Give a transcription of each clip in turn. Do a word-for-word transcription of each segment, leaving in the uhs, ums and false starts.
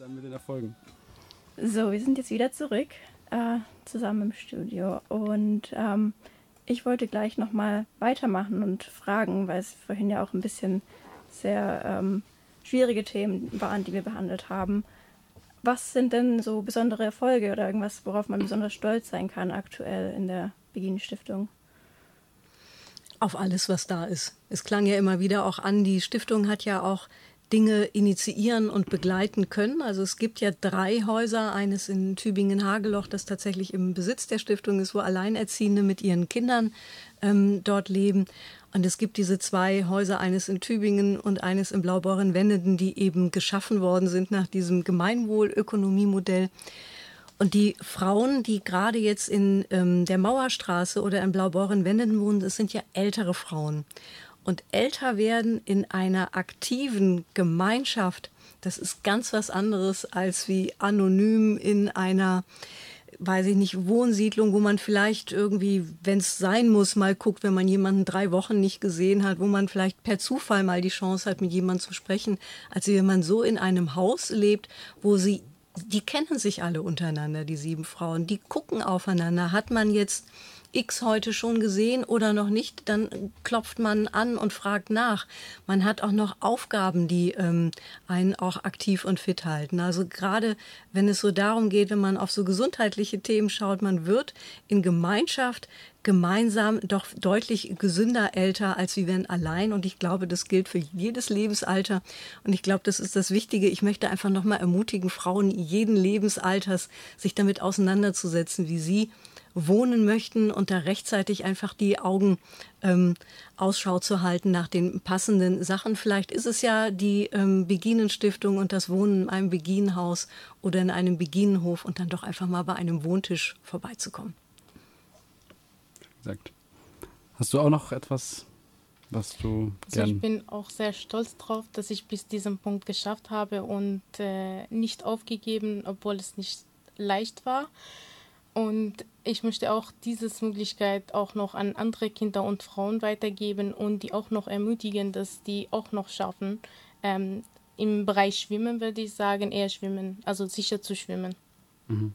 dann mit den Erfolgen. So, wir sind jetzt wieder zurück, äh, zusammen im Studio. Und ähm, ich wollte gleich nochmal weitermachen und fragen, weil es vorhin ja auch ein bisschen sehr ähm, schwierige Themen waren, die wir behandelt haben. Was sind denn so besondere Erfolge oder irgendwas, worauf man besonders stolz sein kann aktuell in der Begin-Stiftung? Auf alles, was da ist. Es klang ja immer wieder auch an, die Stiftung hat ja auch Dinge initiieren und begleiten können. Also es gibt ja drei Häuser, eines in Tübingen-Hageloch, das tatsächlich im Besitz der Stiftung ist, wo Alleinerziehende mit ihren Kindern ähm, dort leben. Und es gibt diese zwei Häuser, eines in Tübingen und eines in Blaubeuren-Wenneden, die eben geschaffen worden sind nach diesem Gemeinwohlökonomiemodell. Und die Frauen, die gerade jetzt in ähm, der Mauerstraße oder in Blaubeuren-Wenneden wohnen, das sind ja ältere Frauen. Und älter werden in einer aktiven Gemeinschaft, das ist ganz was anderes als wie anonym in einer, weiß ich nicht, Wohnsiedlung, wo man vielleicht irgendwie, wenn es sein muss, mal guckt, wenn man jemanden drei Wochen nicht gesehen hat, wo man vielleicht per Zufall mal die Chance hat, mit jemandem zu sprechen, als wenn man so in einem Haus lebt, wo sie, die kennen sich alle untereinander, die sieben Frauen, die gucken aufeinander. Hat man jetzt X heute schon gesehen oder noch nicht, dann klopft man an und fragt nach. Man hat auch noch Aufgaben, die ähm, einen auch aktiv und fit halten. Also gerade wenn es so darum geht, wenn man auf so gesundheitliche Themen schaut, man wird in Gemeinschaft gemeinsam doch deutlich gesünder älter, als wie wenn allein. Und ich glaube, das gilt für jedes Lebensalter. Und ich glaube, das ist das Wichtige. Ich möchte einfach nochmal ermutigen, Frauen jeden Lebensalters, sich damit auseinanderzusetzen, wie sie wohnen möchten und da rechtzeitig einfach die Augen ähm, Ausschau zu halten nach den passenden Sachen. Vielleicht ist es ja die ähm, Beginen-Stiftung und das Wohnen in einem Begin-Haus oder in einem Beginen-Hof und dann doch einfach mal bei einem Wohntisch vorbeizukommen. Gesagt. Hast du auch noch etwas, was du also gern... Ich bin auch sehr stolz drauf, dass ich bis diesem Punkt geschafft habe und äh, nicht aufgegeben, obwohl es nicht leicht war. Und ich möchte auch diese Möglichkeit auch noch an andere Kinder und Frauen weitergeben und die auch noch ermutigen, dass die auch noch schaffen. Ähm, im Bereich Schwimmen würde ich sagen, eher schwimmen, also sicher zu schwimmen. Mhm.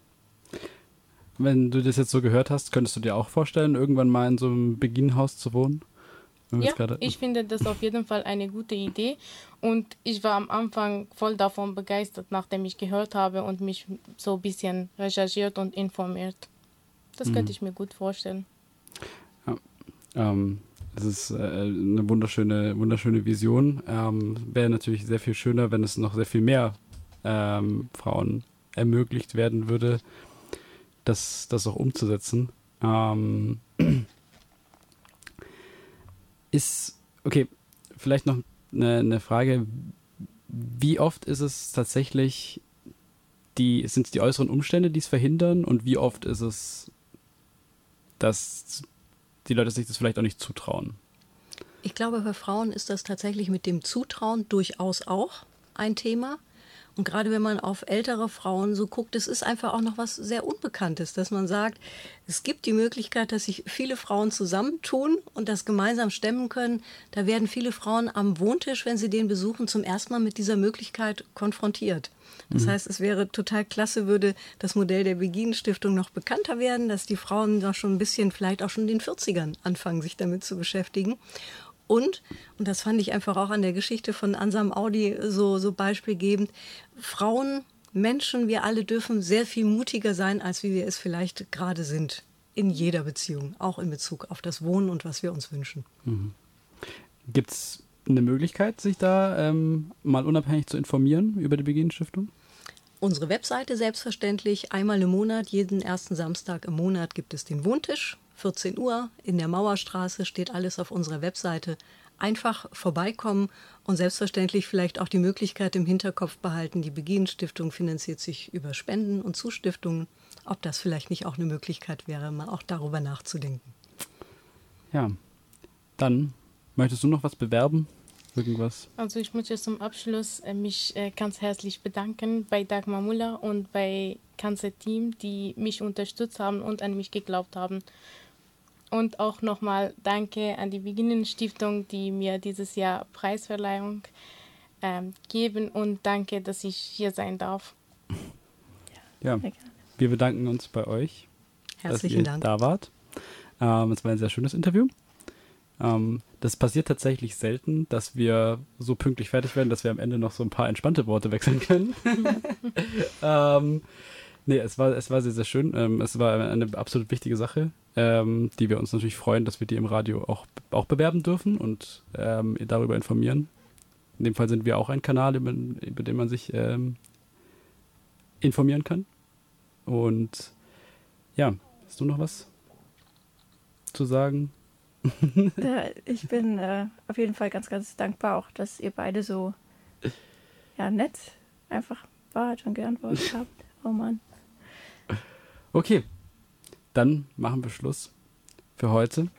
Wenn du das jetzt so gehört hast, könntest du dir auch vorstellen, irgendwann mal in so einem Beginhaus zu wohnen? Ja, ich finde das auf jeden Fall eine gute Idee und ich war am Anfang voll davon begeistert, nachdem ich gehört habe und mich so ein bisschen recherchiert und informiert. Das mhm. könnte ich mir gut vorstellen. Ja, ähm, das ist äh, eine wunderschöne, wunderschöne Vision. Ähm, wäre natürlich sehr viel schöner, wenn es noch sehr viel mehr ähm, Frauen ermöglicht werden würde, das, das auch umzusetzen. Ähm, Ist, okay, vielleicht noch eine, eine Frage, wie oft ist es tatsächlich, die, sind es die äußeren Umstände, die es verhindern und wie oft ist es, dass die Leute sich das vielleicht auch nicht zutrauen? Ich glaube, für Frauen ist das tatsächlich mit dem Zutrauen durchaus auch ein Thema. Und gerade wenn man auf ältere Frauen so guckt, es ist einfach auch noch was sehr Unbekanntes, dass man sagt, es gibt die Möglichkeit, dass sich viele Frauen zusammentun und das gemeinsam stemmen können. Da werden viele Frauen am Wohntisch, wenn sie den besuchen, zum ersten Mal mit dieser Möglichkeit konfrontiert. Das mhm. heißt, es wäre total klasse, würde das Modell der Begin-Stiftung noch bekannter werden, dass die Frauen doch schon ein bisschen, vielleicht auch schon in den vierzigern anfangen, sich damit zu beschäftigen. Und, und das fand ich einfach auch an der Geschichte von Ansam Audi so, so beispielgebend, Frauen, Menschen, wir alle dürfen sehr viel mutiger sein, als wie wir es vielleicht gerade sind. In jeder Beziehung, auch in Bezug auf das Wohnen und was wir uns wünschen. Mhm. Gibt es eine Möglichkeit, sich da ähm, mal unabhängig zu informieren über die Begin-Stiftung? Unsere Webseite selbstverständlich, einmal im Monat, jeden ersten Samstag im Monat gibt es den Wohntisch. vierzehn Uhr in der Mauerstraße, steht alles auf unserer Webseite. Einfach vorbeikommen und selbstverständlich vielleicht auch die Möglichkeit im Hinterkopf behalten, die Begin-Stiftung finanziert sich über Spenden und Zustiftungen. Ob das vielleicht nicht auch eine Möglichkeit wäre, mal auch darüber nachzudenken. Ja, dann möchtest du noch was bewerben? Irgendwas? Also ich möchte zum Abschluss äh, mich äh, ganz herzlich bedanken bei Dagmar Müller und bei ganze Team, die mich unterstützt haben und an mich geglaubt haben. Und auch nochmal danke an die Beginen-Stiftung, die mir dieses Jahr Preisverleihung ähm, geben und danke, dass ich hier sein darf. Ja, wir bedanken uns bei euch, Herzlichen dass ihr Dank. da wart. Ähm, es war ein sehr schönes Interview. Ähm, das passiert tatsächlich selten, dass wir so pünktlich fertig werden, dass wir am Ende noch so ein paar entspannte Worte wechseln können. ähm, nee, es war, es war sehr, sehr schön. Ähm, es war eine absolut wichtige Sache, ähm, die wir uns natürlich freuen, dass wir die im Radio auch, auch bewerben dürfen und ähm, darüber informieren. In dem Fall sind wir auch ein Kanal, über, über den man sich ähm, informieren kann. Und ja, hast du noch was zu sagen? Ja, ich bin äh, auf jeden Fall ganz, ganz dankbar auch, dass ihr beide so ja, nett einfach wart und geantwortet habt. Oh Mann. Okay, dann machen wir Schluss für heute.